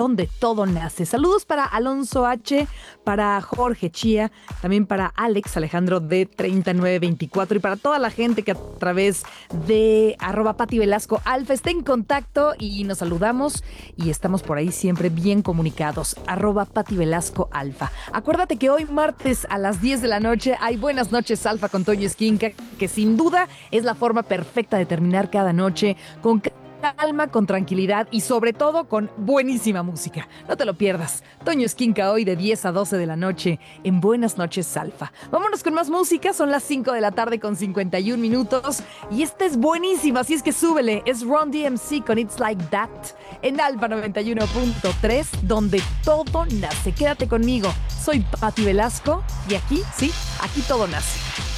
donde todo nace. Saludos para Alonso H, para Jorge Chía, también para Alex Alejandro de 3924 y para toda la gente que a través de @Pati Velasco Alfa está en contacto y nos saludamos y estamos por ahí siempre bien comunicados. @Pati Velasco Alfa. Acuérdate que hoy martes a las 10 de la noche hay Buenas noches Alfa con Toño Esquinca, que sin duda es la forma perfecta de terminar cada noche con calma, con tranquilidad y sobre todo con buenísima música. No te lo pierdas. Toño Esquinca hoy de 10 a 12 de la noche en Buenas noches Alfa. Vámonos con más música. Son las 5 de la tarde con 51 minutos y esta es buenísima, así es que súbele. Es Run DMC con It's Like That en Alfa 91.3, donde todo nace. Quédate conmigo. Soy Pati Velasco y aquí, sí, aquí todo nace.